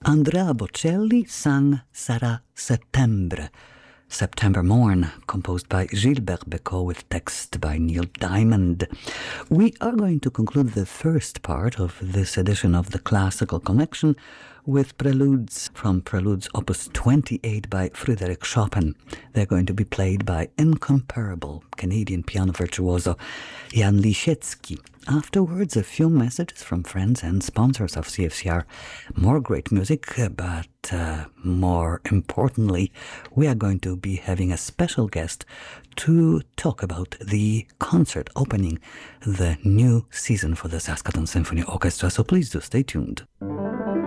Andrea Bocelli sang Sarà Settembre, September Morn, composed by Gilbert Bécaud with text by Neil Diamond. We are going to conclude the first part of this edition of the Classical Connection with preludes from Preludes Opus 28 by Frédéric Chopin. They're going to be played by incomparable Canadian piano virtuoso Jan Liszewski. Afterwards, a few messages from friends and sponsors of CFCR. More great music, but more importantly, we are going to be having a special guest to talk about the concert opening the new season for the Saskatoon Symphony Orchestra. So please do stay tuned.